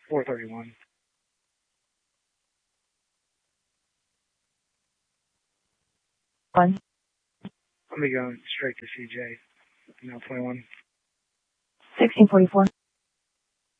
431. One. I'll be going straight to CJ. 21. 1644.